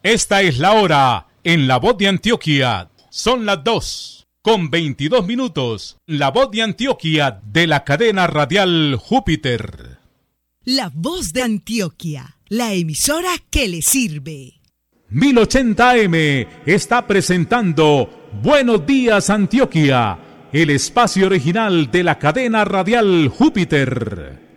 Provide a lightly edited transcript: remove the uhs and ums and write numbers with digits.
Esta es la hora en La Voz de Antioquia. Son las 2:22. La Voz de Antioquia de la cadena radial Júpiter. La Voz de Antioquia, la emisora que le sirve. 1080 AM está presentando Buenos Días Antioquia, el espacio original de la cadena radial Júpiter.